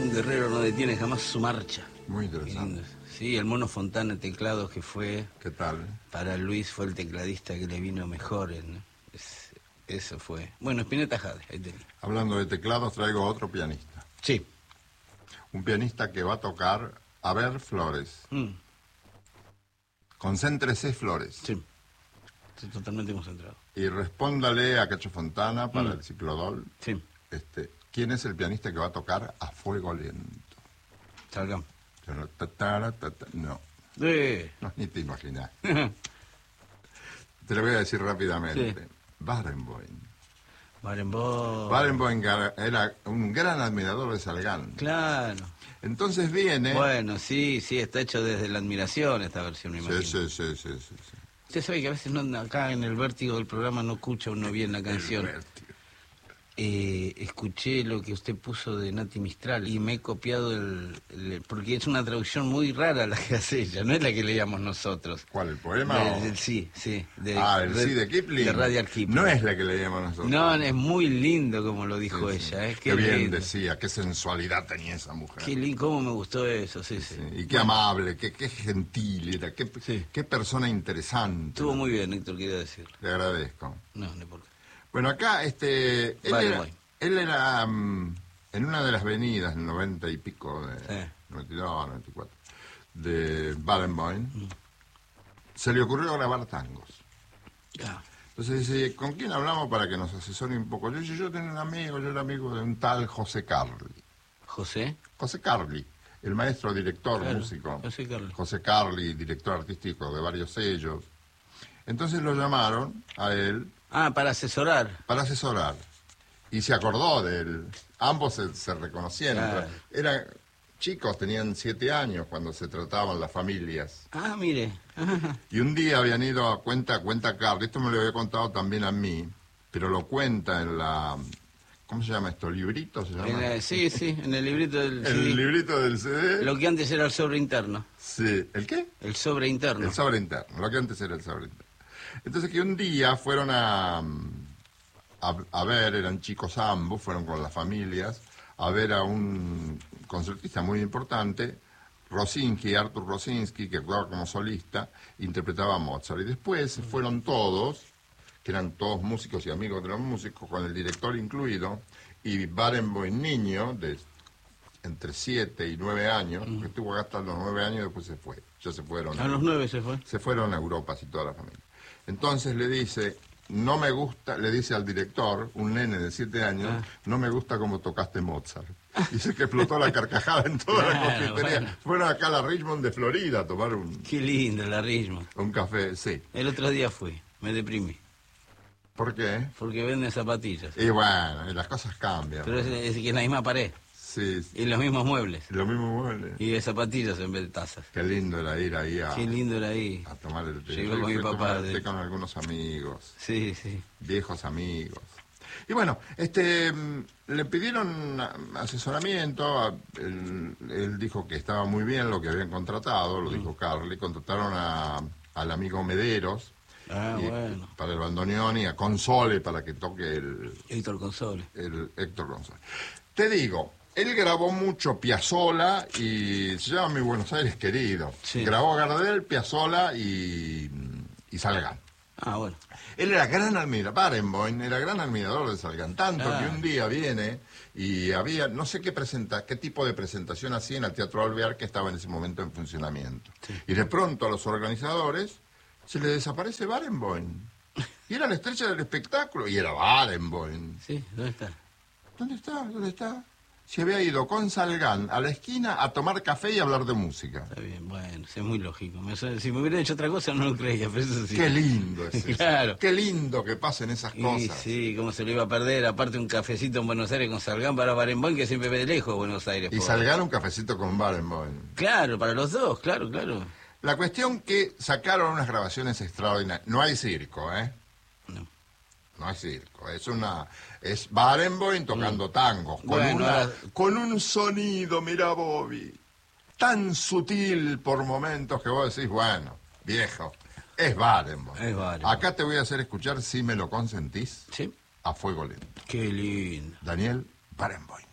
un guerrero no detiene jamás su marcha. Muy interesante. Sí, el Mono Fontana teclados que fue... ¿Qué tal? Para Luis fue el tecladista que le vino mejor. Eso fue. Bueno, Spinetta Jade, ahí tenía. Hablando de teclados, traigo otro pianista. Sí. Un pianista que va a tocar A ver Flores. Concéntrese Flores. Sí. Estoy totalmente concentrado. Y respóndale a Cacho Fontana para el ciclodol. Sí. ¿Quién es el pianista que va a tocar A Fuego Lento? Salgamos. No. No, ni te imaginas. Sí. Te lo voy a decir rápidamente. Sí. Barenboim. Barenboim era un gran admirador de Salgán. Claro. Entonces viene... Bueno, sí, está hecho desde la admiración esta versión, me imagino. Sí. Usted sabe que a veces acá en el vértigo del programa no escucha uno bien la canción. Escuché lo que usted puso de Nati Mistral y me he copiado porque es una traducción muy rara la que hace ella, no es la que leíamos nosotros. ¿Cuál, el poema? Sí. Sí de Kipling. De Rudyard Kipling. No es la que leíamos nosotros. No, es muy lindo como lo dijo ella. Qué bien lindo. Decía, qué sensualidad tenía esa mujer. Qué lindo, cómo me gustó eso, sí. Y qué amable, qué gentil era, qué persona interesante. Estuvo muy bien, Héctor, quería decir. Le agradezco. No por qué. Bueno, acá, él era en una de las venidas, 90 y pico, 92, 94, de Barenboim, se le ocurrió grabar tangos. Entonces dice, ¿con quién hablamos para que nos asesore un poco? Yo tengo un amigo, yo era amigo de un tal José Carli. ¿José? José Carli, el maestro, director, músico. José Carli, director artístico de varios sellos. Entonces lo llamaron a él. Para asesorar. Para asesorar. Y se acordó de él. Ambos se reconocieron. Claro. Eran chicos, tenían 7 años cuando se trataban las familias. Mire. Y un día habían ido a cuenta Carly. Esto me lo había contado también a mí, pero lo cuenta en la... ¿Cómo se llama esto? ¿Librito se llama? Sí, en el librito del CD. El librito del CD. Lo que antes era el sobre interno. Sí. ¿El qué? El sobre interno. El sobre interno. Lo que antes era el sobre interno. Entonces que un día fueron a ver, eran chicos ambos, fueron con las familias, a ver a un concertista muy importante, Arthur Rosinsky, que actuaba como solista, interpretaba a Mozart. Y después fueron todos, que eran todos músicos y amigos de los músicos, con el director incluido, y Barenboim niño, de entre 7 y 9 años, que estuvo acá hasta los 9 años y después se fue. Ya se fueron. ¿A los 9 se fue? Se fueron a Europa, así toda la familia. Entonces le dice, no me gusta, le dice al director, un nene de 7 años, no me gusta como tocaste Mozart. Dice que explotó la carcajada en toda la confitería. Bueno. Fueron acá a la Richmond de Florida a tomar Qué lindo la Richmond. Un café, sí. El otro día fui, me deprimí. ¿Por qué? Porque venden zapatillas. Y bueno, las cosas cambian. Pero es que es la misma pared. Sí. Y los mismos muebles. Y de zapatillas en vez de tazas. Qué lindo era ir ahí a tomar el té. Llego con mi papá. Con algunos amigos. Sí. Viejos amigos. Y bueno, le pidieron asesoramiento. Él dijo que estaba muy bien lo que habían contratado, lo dijo Carly. Contrataron al amigo Mederos. Bueno. Para el bandoneón y a Console para que toque el Héctor Console. Te digo, él grabó mucho Piazzolla y se llama Mi Buenos Aires Querido. Sí. Grabó Gardel, Piazzolla y Salgán. Bueno. Él era gran admirador, Barenboim era gran admirador de Salgán, tanto que un día viene y había, no sé qué tipo de presentación hacía en el Teatro Alvear, que estaba en ese momento en funcionamiento. Sí. Y de pronto a los organizadores se le desaparece Barenboim. Y era la estrella del espectáculo, y era Barenboim. Sí, ¿dónde está? ¿Dónde está? Se había ido con Salgán a la esquina a tomar café y hablar de música. Está bien, bueno, es muy lógico. Si me hubiera hecho otra cosa no lo creía, pero eso sí. Qué lindo es eso. Claro. Qué lindo que pasen esas cosas. Sí, cómo se lo iba a perder. Aparte un cafecito en Buenos Aires con Salgán para Barenboim, que siempre ve de lejos Buenos Aires. Y Salgán un cafecito con Barenboim. Claro, para los dos, claro. La cuestión que sacaron unas grabaciones extraordinarias. No hay circo, ¿eh? No hay circo. Es Barenboim tocando tangos. Con un sonido, mira Bobby, tan sutil por momentos que vos decís, bueno, viejo, es Barenboim. Acá te voy a hacer escuchar, si me lo consentís, ¿sí? A Fuego Lento. Qué lindo. Daniel Barenboim.